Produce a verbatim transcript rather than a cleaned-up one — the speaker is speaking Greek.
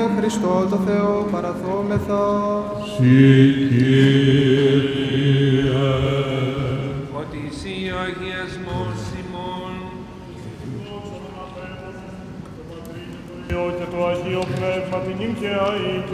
Χριστό το Θεό παραθόμεθα. Συ Κύριε. Ότι εσύ ο αγιασμός ημών και το Αγίο Πνεύμα την και αή